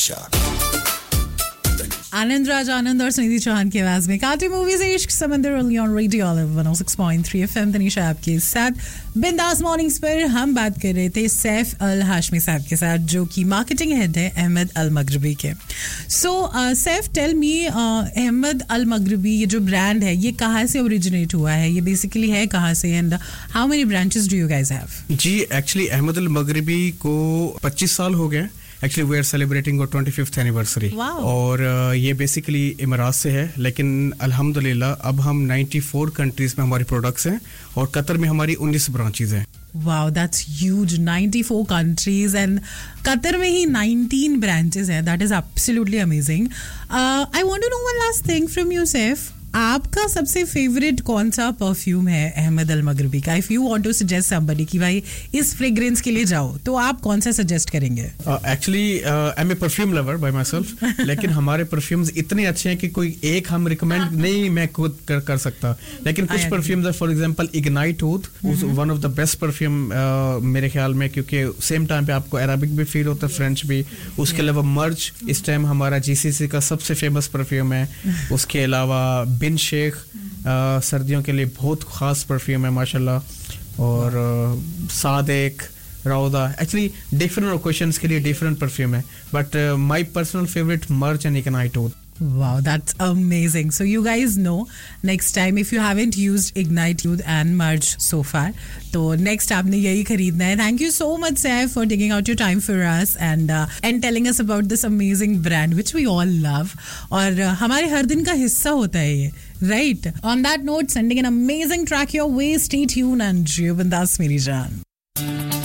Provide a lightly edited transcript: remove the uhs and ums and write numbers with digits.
आनंद राज आनंद और सुनिधि चौहान की आवाज में काटी मूवी से इश्क समंदर only on radio 106.3 FM Tanisha आपके साथ बिंदास मॉर्निंग्स पर हम बात कर रहे थे सैफ अल हाशमी साहब के साथ जो कि मार्केटिंग हेड है अहमद अल मगरबी के. सो सैफ टेल मी अहमद अल मगरबी ये जो ब्रांड है ये कहाँ से ओरिजिनेट हुआ है, ये बेसिकली है कहाँ से and how many branches do you guys have? Ji actually Ahmad अल मगरबी को 25 साल हो गए. एक्चुअली वी आर सेलिब्रेटिंग और 25th एनिवर्सरी और ये बेसिकली इमरात से है, लेकिन अल्हम्दुलिल्लाह अब हम 94 कंट्रीज में हमारे प्रोडक्ट्स हैं और कतर में हमारी 19 ब्रांचेस हैं. Wow, that's huge. 94 countries and Qatar में ही 19 branches हैं. That is absolutely amazing. I want to know one last thing from you, Saif. आपका सबसे फेवरेट कौन सा परफ्यूम है अहमद अल मगरबी का? If you want to suggest somebody कि भाई इस फ्रेग्रेंस के लिए जाओ तो आप कौन सा सजेस्ट करेंगे? Actually I M A perfume lover bye my self, लेकिन हमारे परफ्यूम्स इतने अच्छे हैं कि कोई एक हम रिकमेंड नहीं मैं खुद कर सकता, लेकिन कुछ परफ्यूम्स है. For example ignite oath one of the best perfume मेरे ख्याल में, क्योंकि सेम टाइम पे आपको अरबिक भी फील होता है, फ्रेंच भी. उसके अलावा मर्ज इस टाइम हमारा जीसीसी का सबसे फेमस परफ्यूम है. उसके अलावा बिन शेख सर्दियों के लिए बहुत खास परफ्यूम है माशाल्लाह. और सादेक रौदा एक्चुअली डिफरेंट ओकेशंस के लिए डिफरेंट परफ्यूम है, बट माय पर्सनल फेवरेट मर्च and ignite oath. Wow, that's amazing. So you guys know next time if you haven't used Ignite Youth and Merge so far, तो next आपने यही खरीदना है. Thank you so much Saif for taking out your time for us and telling us about this amazing brand which we all love. और हमारे हर दिन का हिस्सा होता है ये, right? On that note, sending an amazing track your way. Stay tuned and जियो बिंदास मेरी जान.